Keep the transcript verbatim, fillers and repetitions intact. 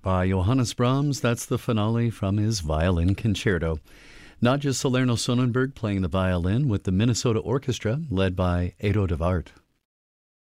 By Johannes Brahms, that's the finale from his violin concerto. Nadja Salerno Sonnenberg playing the violin with the Minnesota Orchestra led by Edo de Waard.